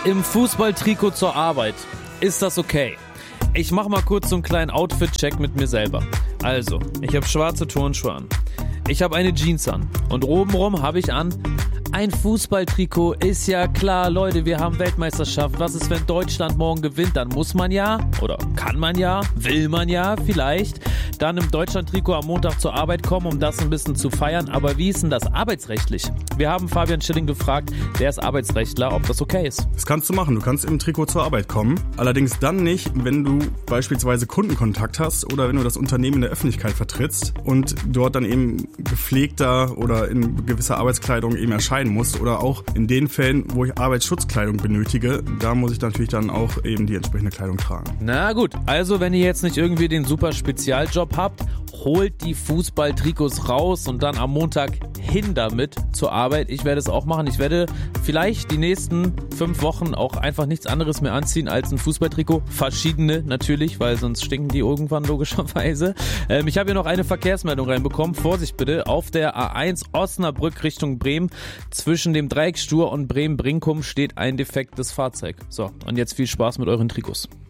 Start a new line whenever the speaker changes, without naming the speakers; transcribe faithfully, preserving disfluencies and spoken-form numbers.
Im Fußballtrikot zur Arbeit. Ist das okay? Ich mach mal kurz so einen kleinen Outfit-Check mit mir selber. Also, ich habe schwarze Turnschuhe an. Ich habe eine Jeans an. Und obenrum habe ich an ein Fußballtrikot. Ist ja klar, Leute, wir haben Weltmeisterschaft. Was ist, wenn Deutschland morgen gewinnt? Dann muss man ja, oder kann man ja, will man ja vielleicht, dann im Deutschland-Trikot am Montag zur Arbeit kommen, um das ein bisschen zu feiern. Aber wie ist denn das arbeitsrechtlich? Wir haben Fabian Schilling gefragt, der ist Arbeitsrechtler, ob das okay ist.
Das kannst du machen. Du kannst im Trikot zur Arbeit kommen. Allerdings dann nicht, wenn du beispielsweise Kundenkontakt hast oder wenn du das Unternehmen in der Öffentlichkeit vertrittst und dort dann eben gepflegter oder in gewisser Arbeitskleidung eben erscheinen musst. Oder auch in den Fällen, wo ich Arbeitsschutzkleidung benötige, da muss ich natürlich dann auch eben die entsprechende Kleidung tragen.
Na gut, also wenn ihr jetzt nicht irgendwie den super Spezialjob habt, holt die Fußballtrikots raus und dann am Montag hin damit zur Arbeit. Ich werde es auch machen. Ich werde vielleicht die nächsten fünf Wochen auch einfach nichts anderes mehr anziehen als ein Fußballtrikot. Verschiedene natürlich, weil sonst stinken die irgendwann logischerweise. Ähm, ich habe hier noch eine Verkehrsmeldung reinbekommen. Vorsicht bitte, auf der A eins Osnabrück Richtung Bremen zwischen dem Dreieckstur und Bremen-Brinkum steht ein defektes Fahrzeug. So, und jetzt viel Spaß mit euren Trikots.